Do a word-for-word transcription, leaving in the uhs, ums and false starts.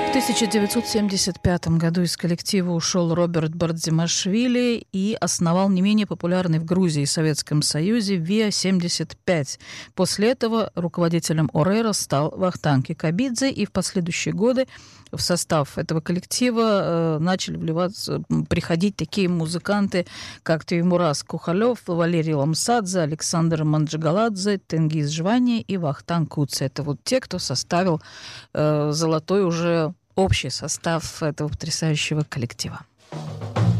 В тысяча девятьсот семьдесят пятом году из коллектива ушел Роберт Бардзимашвили и основал не менее популярный в Грузии и Советском Союзе ВИА семьдесят пять. После этого руководителем ОРЭРа стал Вахтанг Кикабидзе, и в последующие годы в состав этого коллектива э, начали вливаться, приходить такие музыканты, как Теймураз Кухалев, Валерий Ламсадзе, Александр Манджигаладзе, Тенгиз Жвани и Вахтанг Куце. Это вот те, кто составил э, золотой уже общий состав этого потрясающего коллектива.